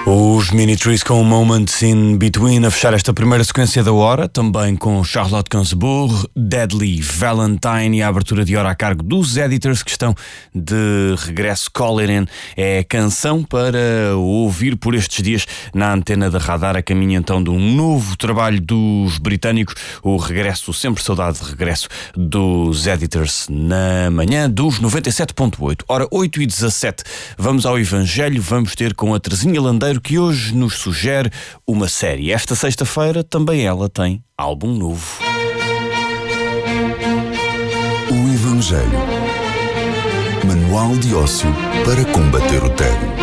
Os Mini Trees com Moments in Between a fechar esta primeira sequência da hora, também com Charlotte Gainsbourg, Deadly Valentine e a abertura de hora a cargo dos Editors, que estão de regresso. Call It In é a canção para ouvir por estes dias na antena da Radar, a caminho então de um novo trabalho dos britânicos, o regresso, sempre saudade de regresso dos Editors na manhã dos 97.8. Ora, 8h17, vamos ao Evangelho, vamos ter com a Teresinha Landeiro, que hoje nos sugere uma série. Esta sexta-feira também ela tem álbum novo. O Evangelho. Manual de ócio para combater o tédio.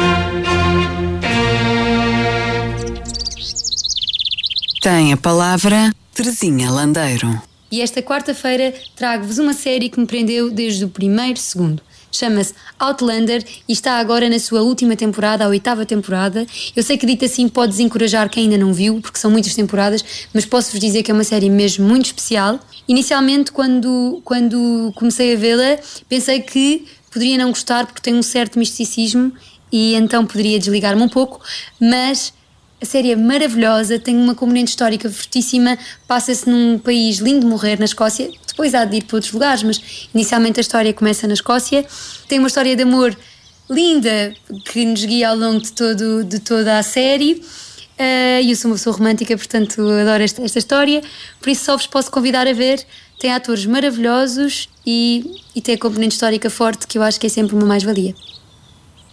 Tem a palavra Teresinha Landeiro. E esta quarta-feira trago-vos uma série que me prendeu desde o primeiro segundo. Chama-se Outlander e está agora na sua última temporada, a 8ª temporada. Eu sei que dito assim pode desencorajar quem ainda não viu, porque são muitas temporadas, mas posso-vos dizer que é uma série mesmo muito especial. Inicialmente, quando comecei a vê-la, pensei que poderia não gostar porque tem um certo misticismo e então poderia desligar-me um pouco, mas a série é maravilhosa, tem uma componente histórica fortíssima, passa-se num país lindo de morrer, na Escócia. Depois há de ir para outros lugares, mas inicialmente a história começa na Escócia. Tem uma história de amor linda que nos guia ao longo de toda a série. Eu sou uma pessoa romântica, portanto adoro esta história. Por isso só vos posso convidar a ver. Tem atores maravilhosos e tem a componente histórica forte, que eu acho que é sempre uma mais-valia.